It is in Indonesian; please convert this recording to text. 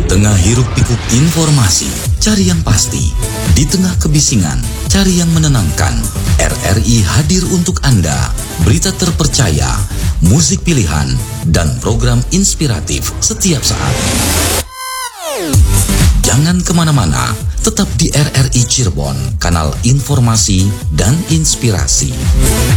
tengah hiruk-pikuk informasi, cari yang pasti. Di tengah kebisingan, cari yang menenangkan. RRI hadir untuk Anda. Berita terpercaya, musik pilihan, dan program inspiratif setiap saat. Jangan kemana-mana, tetap di RRI Cirebon, kanal informasi dan inspirasi.